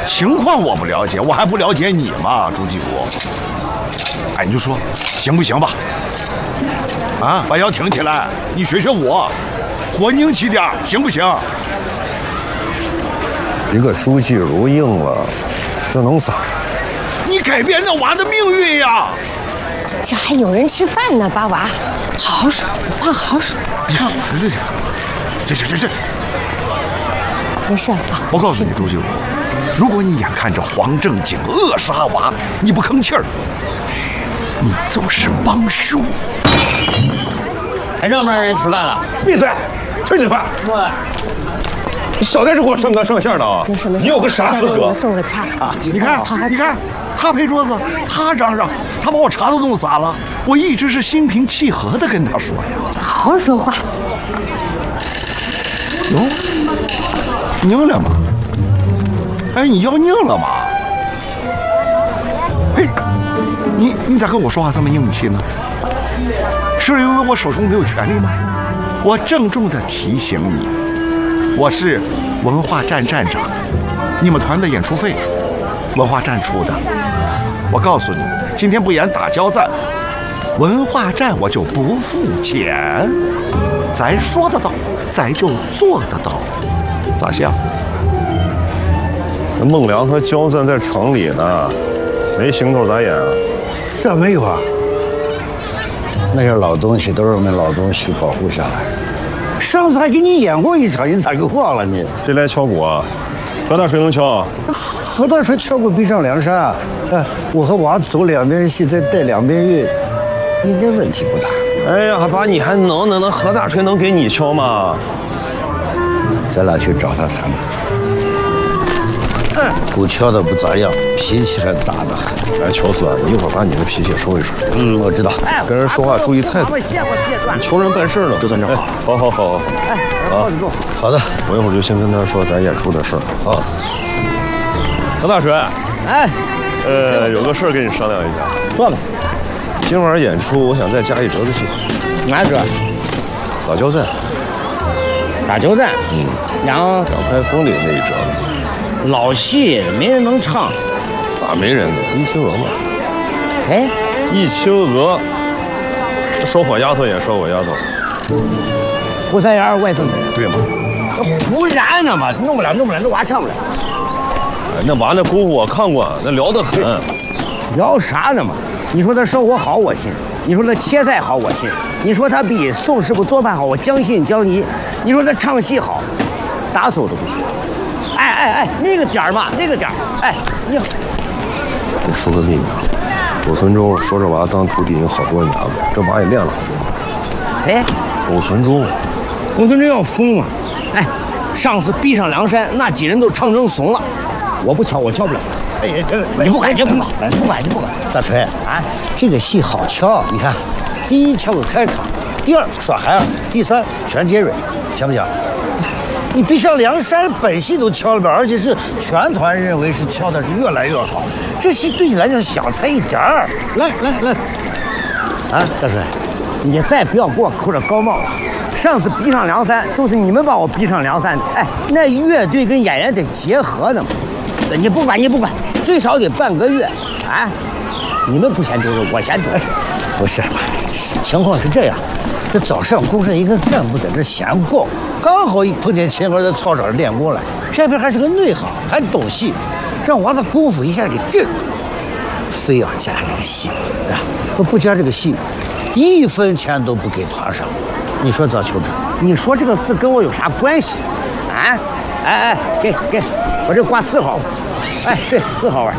情况我不了解，我还不了解你吗，朱继武？哎，你就说行不行吧？啊，把腰挺起来，你学学我，活拧起点，行不行？ 一个朱继如硬了，这能咋？ 你改变那娃的命运呀！ 这还有人吃饭呢，八娃，好好说，爸，好好说。 这， 没事啊。 我告诉你，朱继武，如果你眼看着黄正经扼杀娃，你不吭气儿，你就是帮凶。 还让不让人吃饭了？ 闭嘴！吃你饭！你少在这给我上纲上线的啊！你有个啥资格？ 送个菜啊！ 你看，他拍桌子，他嚷嚷，他把我茶都弄洒了。我一直是心平气和的跟他说呀。 好好说话。 哟，拧了吗？哎，你要拧了吗？嘿，你咋跟我说话这么硬气呢？是因为我手中没有权利吗？我郑重地提醒你，我是文化站站长，你们团的演出费，文化站出的。我告诉你，今天不演打交赞，文化站我就不付钱。咱说得到，咱就做得到，咋像？ 那孟良和焦赞在城里呢，没行头咋演啊？ 这没有啊，那些老东西都是我们老东西保护下来。上次还给你演过一场，你咋给忘了你？ 谁来敲鼓啊？何大水能敲？ 何大水敲鼓逼上梁山，我和娃走两边戏，再带两边乐，应该问题不大。 哎呀，爸，你还能那何大锤能给你敲吗？ 咱俩去找他谈谈。鼓敲的不咋样，脾气还大得很。 哎，乔四，你一会儿把你的脾气收一收。 我知道。 跟人说话注意态度。求人办事呢，就在这儿。好。 哎，靠得住。好的， 我一会儿就先跟他说咱演出的事儿。 好。 何大锤， 哎， 有个事儿跟你商量一下。 说吧。 今晚演出，我想再加一折子戏。 哪折？ 打交赞。 打交赞。 两拍风里那一折。 老戏没人能唱， 咋没人呢？一青娥嘛。 哎， 一青娥，烧火丫头演烧火丫头。 胡三元外甥女， 对吗？ 胡然呢嘛，弄不了，那娃唱不了。 哎，那娃那功夫我看过，那聊得很。 聊啥呢嘛？你说他生活好，我信；你说他切菜好，我信；你说他比宋师傅做饭好，我将信将疑；你说他唱戏好，打死我都不信。哎，那个点儿嘛，那个点儿，哎，你说个秘密啊，狗存忠说这娃当徒弟已经好多年了，这娃也练了好多。 谁？ 狗存忠。 狗存忠要疯啊！哎，上次逼上梁山，那几人都唱成怂了。我不敲，我敲不了。 哎， 你不管，你不管。 大锤啊，这个戏好敲，你看，第一敲个开场，第二耍孩儿，第三全接蕊，行不行？你逼上梁山本戏都敲了吧，而且是全团认为是敲的是越来越好，这戏对你来讲小才一点儿。来，啊，大锤， 你再不要给我扣这高帽了。上次逼上梁山，就是你们把我逼上梁山的。哎，那乐队跟演员得结合的嘛。你不管，最少得半个月啊！你们不嫌丢人，我嫌丢人。 不是，情况是这样，这早上公社一个干部在这闲逛，刚好一碰见秦娥在操场上练功了，偏偏还是个内行，还懂戏，让娃的功夫一下给震了，非要加这个戏啊！不加这个戏，1分钱都不给团上，你说咋求证？ 你说这个事跟我有啥关系啊？哎，给我这挂4号，哎，对，4号啊。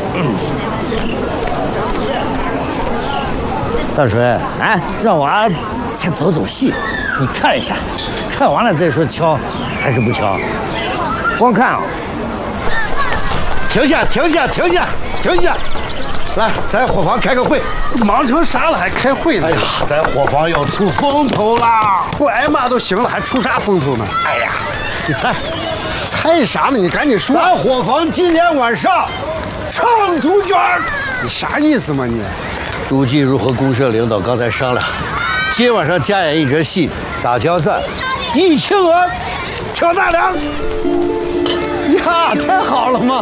大锤啊，让娃先走戏，你看一下，看完了再说敲还是不敲。 光看啊！ 停下！来，咱伙房开个会， 忙成啥了还开会呢？ 哎呀，咱伙房要出风头啦！ 不挨骂都行了，还出啥风头呢？ 哎呀，你猜啥呢？你赶紧说。 咱伙房今天晚上唱主角， 你啥意思嘛你？ 朱继如和公社领导刚才商量，今晚上加演一折戏，打交赞，一青娥挑大梁。呀，太好了嘛！